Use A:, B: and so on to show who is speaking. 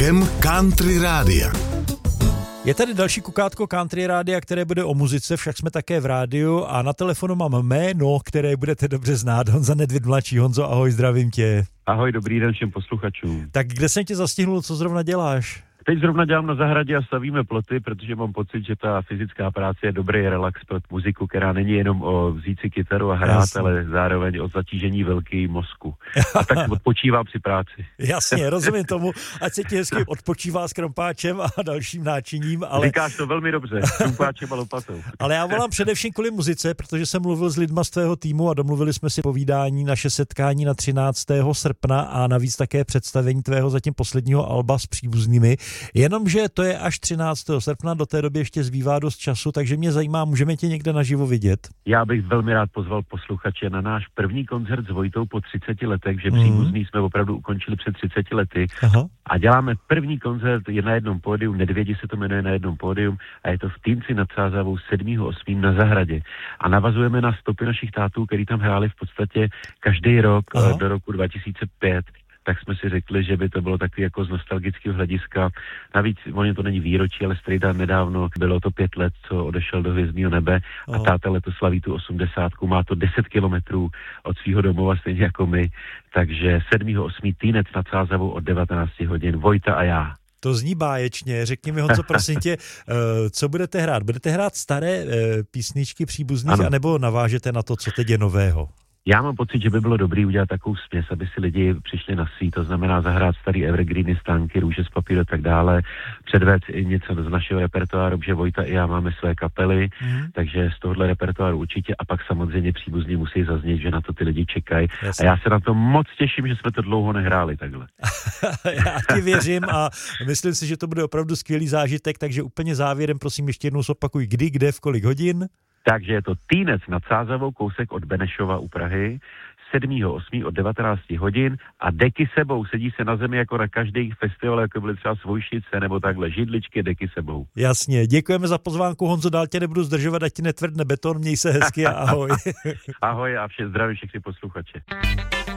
A: kukátkem Country Rádia.
B: Je tady další kukátko Country Rádia, které bude o muzice, však jsme také v rádiu a na telefonu mám jméno, které budete dobře znát. Honza Nedvěd mladší. Honzo, ahoj, zdravím tě.
C: Ahoj, dobrý den všem posluchačům.
B: Tak kde jsem tě zastihnul, co zrovna děláš?
C: Teď zrovna dělám na zahradě a stavíme ploty, protože mám pocit, že ta fyzická práce je dobrý relax pro muziku, která není jenom o vzít si kytaru a hrát, jasně, ale zároveň o zatížení velký mozku. A tak odpočívám při práci.
B: Jasně, rozumím tomu, ať se ti hezky odpočívá s krompáčem a dalším náčiním. Ale...
C: Říkáš to velmi dobře, s krompáčem a lopatou.
B: Ale já volám především kvůli muzice, protože jsem mluvil s lidma z tvého týmu a domluvili jsme si povídání, naše setkání na 13. srpna a navíc také představení tvého zatím posledního alba s příbuznými. Jenomže to je až 13. srpna, do té doby ještě zbývá dost času, takže mě zajímá, můžeme tě někde naživo vidět?
C: Já bych velmi rád pozval posluchače na náš první koncert s Vojtou po 30 letech, že příbuzný jsme opravdu ukončili před 30 lety. Aha. A děláme první koncert na jednom pódiu, Nedvědi se to jmenuje, na jednom pódium a je to v Týnci nad Sázavou 7.8. na zahradě. A navazujeme na stopy našich tátů, který tam hráli v podstatě každý rok do roku 2005. Tak jsme si řekli, že by to bylo takový jako z nostalgického hlediska. Navíc, ono to není výročí, ale strejda nedávno bylo to 5 let, co odešel do hvězdného nebe a táta letos slaví tu 80. Má to 10 kilometrů od svého domova, stejně jako my. Takže 7.8. Týnec nad Sázavou od 19 hodin. Vojta a já.
B: To zní báječně. Řekni mi, Honzo, prosím tě, co budete hrát? Budete hrát staré písničky příbuzných, anebo navážete na to, co teď je nového?
C: Já mám pocit, že by bylo dobrý udělat takovou směs, aby si lidi přišli na svý, to znamená zahrát starý evergreeny, stánky, růže z papíru a tak dále, předvést i něco z našeho repertoáru, protože Vojta i já máme své kapely, takže z tohohle repertoáru určitě a pak samozřejmě příbuzní musí zaznít, že na to ty lidi čekají. Jasně. A já se na to moc těším, že jsme to dlouho nehráli takhle.
B: Já ti věřím a myslím si, že to bude opravdu skvělý zážitek, takže úplně závěrem prosím ještě jednou zopakuj, kdy, kde, v kolik hodin?
C: Takže je to Týnec nad Sázavou, kousek od Benešova u Prahy, 7.8. od 19 hodin a deky sebou, sedí se na zemi jako na každý festival, jako byly třeba Svojšice nebo takhle, židličky, deky sebou.
B: Jasně, děkujeme za pozvánku, Honzo, dál tě nebudu zdržovat, ať ti netvrdne beton, měj se hezky a ahoj.
C: Ahoj a zdravím všechny posluchače.